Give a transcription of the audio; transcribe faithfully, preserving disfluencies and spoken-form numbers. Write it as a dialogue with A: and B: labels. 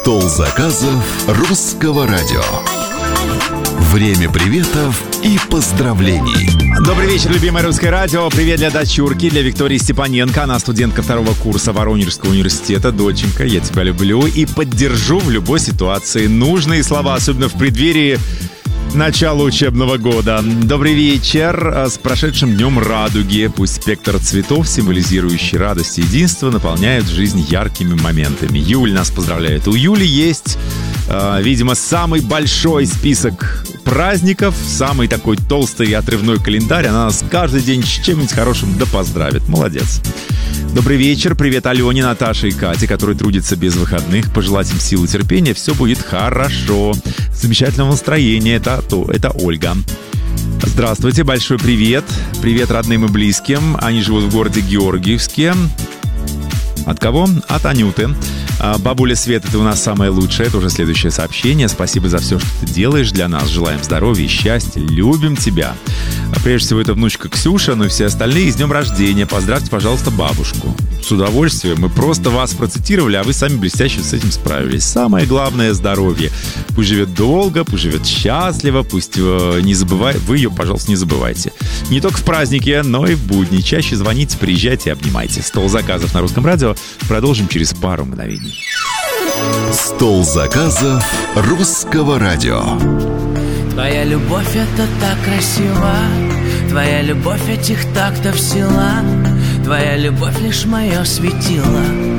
A: Стол заказов русского радио. Время приветов и поздравлений.
B: Добрый вечер, любимое русское радио. Привет для дочурки, для Виктории Степаненко. Она студентка второго курса Воронежского университета. Доченька, я тебя люблю и поддержу в любой ситуации. Нужные слова, особенно в преддверии начала учебного года. Добрый вечер. С прошедшим днем радуги. Пусть спектр цветов, символизирующий радость и единство, наполняет жизнь яркими моментами. Юль нас поздравляет. У Юли есть, э, видимо, самый большой список праздников, самый такой толстый и отрывной календарь. Она нас каждый день с чем-нибудь хорошим да поздравит. Молодец. Добрый вечер. Привет Алене, Наташе и Кате, которые трудятся без выходных. Пожелать им силы терпения. Все будет хорошо. Замечательного настроения. Это, то, это Ольга. Здравствуйте. Большой привет. Привет родным и близким. Они живут в городе Георгиевске. От кого? От Анюты. Бабуля Света, ты у нас самая лучшая. Это уже следующее сообщение. Спасибо за все, что ты делаешь для нас. Желаем здоровья и счастья. Любим тебя. Прежде всего, это внучка Ксюша, но и все остальные с днем рождения. Поздравьте, пожалуйста, бабушку. С удовольствием. Мы просто вас процитировали, а вы сами блестяще с этим справились. Самое главное — здоровье. Пусть живет долго, пусть живет счастливо, пусть э, не забывай... Вы ее, пожалуйста, не забывайте. Не только в праздники, но и в будни. Чаще звоните, приезжайте и обнимайте. Стол заказов на русском радио. Продолжим через пару мгновений.
A: Стол заказов русского радио.
C: Твоя любовь — это так красиво, твоя любовь этих тактов сила, твоя любовь лишь мое светило.